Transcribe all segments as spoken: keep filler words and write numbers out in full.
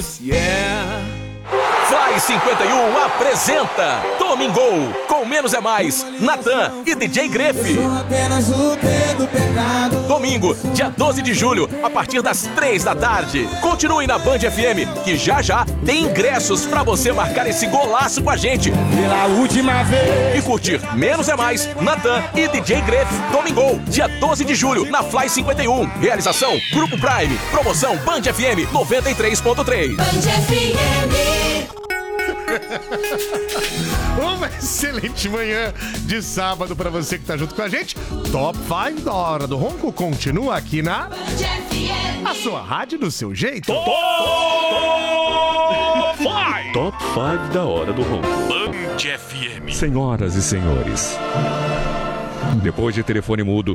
Yeah. Fly cinquenta e um apresenta Domingo, com Menos é Mais, Natan e D J Grefe. Domingo, dia doze de julho, a partir das três da tarde. Continue na Band F M, que já já tem ingressos pra você marcar esse golaço com a gente. Pela última vez. E curtir Menos é Mais, Natan e D J Grefe. Domingo, dia doze de julho, na Fly cinquenta e um. Realização Grupo Prime. Promoção Band F M noventa e três ponto três. Band F M. Uma excelente manhã de sábado pra você que tá junto com a gente. Top cinco da Hora do Ronco continua aqui na a sua rádio do seu jeito. Top cinco. Top cinco da Hora do Ronco. Band F M. Senhoras e senhores, depois de telefone mudo.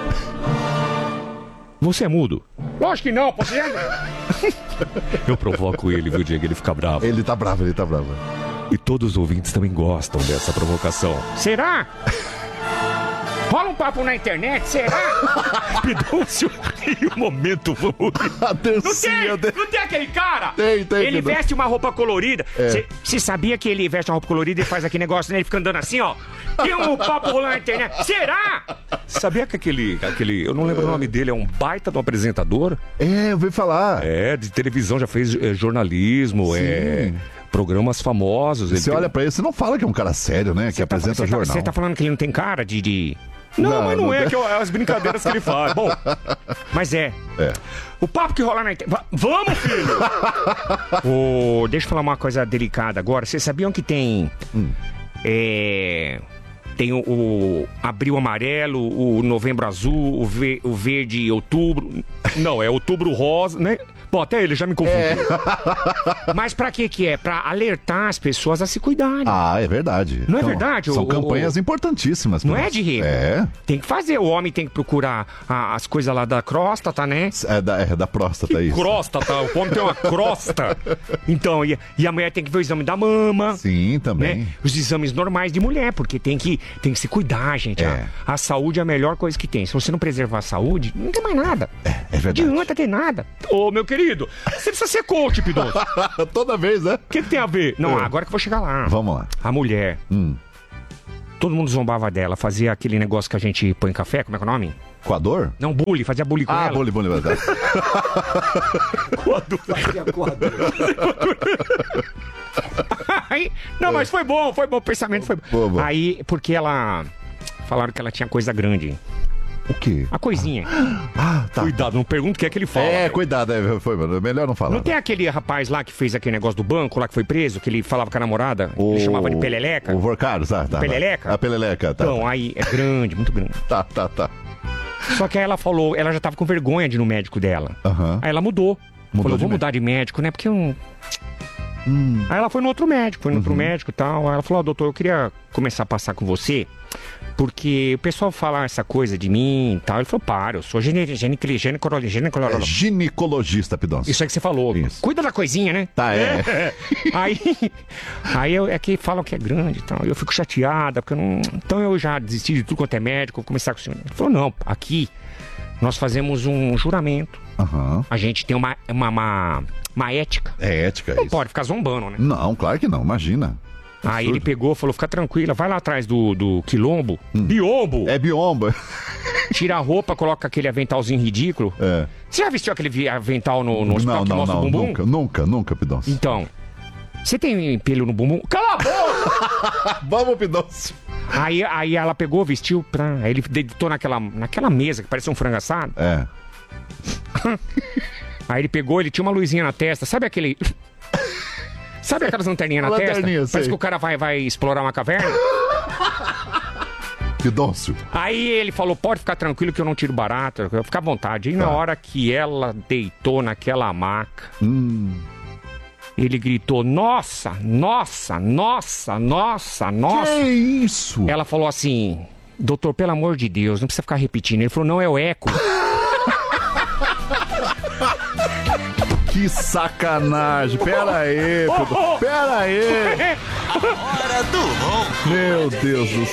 Você é mudo? Lógico que não, pô. Eu provoco ele, viu, Diego? Ele fica bravo. Ele tá bravo, ele tá bravo. E todos os ouvintes também gostam dessa provocação. Será? Rola um papo na internet, será? Pidôncio, em um momento vamos... Não tem, não tem aquele cara? Tem, tem. Ele que não. veste uma roupa colorida. É. Você sabia que ele veste uma roupa colorida e faz aquele negócio, né? Ele fica andando assim, ó. Tem um papo rolando na internet. Será? Sabia que aquele, aquele... Eu não lembro o nome dele, é um baita de um apresentador? É, eu ouvi falar. É, de televisão, já fez é, jornalismo, Sim. é... Programas famosos. Ele Você tem... olha pra ele, você não fala que é um cara sério, né? Que apresenta Você jornal. Você tá falando que ele não tem cara de... de... Não, Não, mas não, não é, tem. que é as brincadeiras que ele faz. Bom, mas é. É. O papo que rola na internet. Vamos, filho! Ô, deixa eu falar uma coisa delicada agora. Vocês sabiam que tem. Hum. É. Tem o, o abril amarelo, o novembro azul, o, ver, o verde outubro. Não, é outubro rosa, né? Bom, até ele já me confundiu. É. Mas pra que que é? Pra alertar as pessoas a se cuidarem. Ah, é verdade. Não é Então, verdade? São O- campanhas o- importantíssimas. Não pra é nós. de rir? É. Tem que fazer. O homem tem que procurar a- as coisas lá da próstata, né? É da, é da próstata isso. Próstata, o homem tem uma crosta. Então, e, e a mulher tem que ver o exame da mama. Sim, também. Né? Os exames normais de mulher, porque tem que, tem que se cuidar, gente. É. A, a saúde é a melhor coisa que tem. Se você não preservar a saúde, não tem mais nada. É, é Não verdade. adianta ter nada. Ô, meu querido, você precisa ser coach, Pidoncio. Toda vez, né? O que, que tem a ver? Não, É. agora que eu vou chegar lá. Vamos lá. A mulher. Hum. Todo mundo zombava dela, fazia aquele negócio que a gente põe em café, como é que é o nome? Coador? Não, bullying, fazia bullying com Ah, ela. bullying, bullying, verdade. Aí, não, mas foi bom, foi bom, o pensamento foi bom. Boa, boa. Aí, porque ela... Falaram que ela tinha coisa grande. O quê? A coisinha. Ah, tá. Cuidado, não pergunta o que é que ele fala. É, cuidado, é, foi, mano. Melhor não falar. Não tem aquele rapaz lá que fez aquele negócio do banco, lá que foi preso, que ele falava com a namorada, O... ele chamava de peleleca? O Vorcaros, ah, tá. Peleleca? A peleleca, tá. Então, aí, é grande, muito grande. Tá, tá, tá. Só que aí ela falou, ela já tava com vergonha de ir no médico dela. Aham. Aí ela mudou. Mudou falou, de vou médico. mudar de médico, né? Porque eu não... Hum. Aí ela foi no outro médico, foi no outro médico e tal. Aí ela falou, ó, doutor, eu queria começar a passar com você, porque o pessoal fala essa coisa de mim e tal. Ele falou, para, eu sou gene- gene- gene- gene- É ginecologista, Pidoncio. Isso aí que você falou. Isso. Cuida da coisinha, né? Tá, é. Aí, aí eu, é que falam que é grande e tal. Eu fico chateada, porque eu não... Então eu já desisti de tudo quanto é médico, vou começar com o senhor. Ele falou, não, aqui nós fazemos um juramento. Aham. A gente tem uma, uma, uma, uma ética. É ética Não isso. pode ficar zombando, né? Não, claro que não, imagina. Aí ele Absurdo. pegou, falou, fica tranquila, vai lá atrás do, do quilombo. Biombo! É biomba. Tira a roupa, coloca aquele aventalzinho ridículo. É. Você já vestiu aquele vi- avental no, no hospital Não, que não, mostra não, o bumbum? nunca, nunca, nunca, Pidoncio. Então, você tem pelo no bumbum? Cala a boca! Vamos, Pidoncio. Aí, aí ela pegou, vestiu pra... Aí ele deitou naquela, naquela mesa que parecia um frango assado. É. Aí ele pegou, ele tinha uma luzinha na testa. Sabe aquele... Sabe aquelas lanterninhas na testa? Lanterninha, Parece sei. que o cara vai, vai explorar uma caverna. Pidoncio. Aí ele falou, pode ficar tranquilo que eu não tiro barato, eu ficar à vontade. E na Tá. hora que ela deitou naquela maca, Hum. ele gritou, nossa, nossa, nossa, nossa, nossa. Que isso? Ela falou assim, doutor, pelo amor de Deus, não precisa ficar repetindo. Ele falou, não, é o eco. Que sacanagem. Pera aí, Pidoncio. Pera aí. Hora do Ronco. Meu Deus do